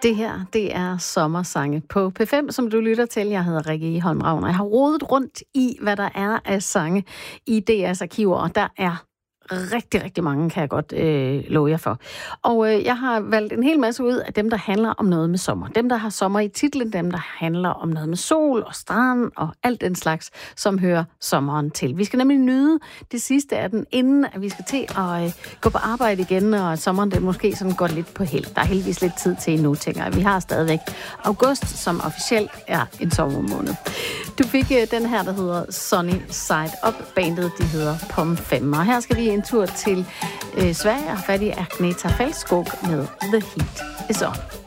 Det her, det er sommersange på P5, som du lytter til. Jeg hedder Rikke Holm Ravn, og jeg har rodet rundt i, hvad der er af sange i DR's arkiver, og der er rigtig, rigtig mange, kan jeg godt love jer for. Og jeg har valgt en hel masse ud af dem, der handler om noget med sommer. Dem, der har sommer i titlen, dem, der handler om noget med sol og strand og alt den slags, som hører sommeren til. Vi skal nemlig nyde det sidste af den, inden at vi skal til at gå på arbejde igen, og sommeren den måske sådan går lidt på held. Der er heldigvis lidt tid til endnu, tænker jeg. Vi har stadigvæk august, som officielt er en sommermåned. Du fik den her, der hedder Sunny Side Up. Bandet, de hedder Pom 5. Og her skal vi en tur til Sverige og fat i Agneta Fältskog med The Heat Is On.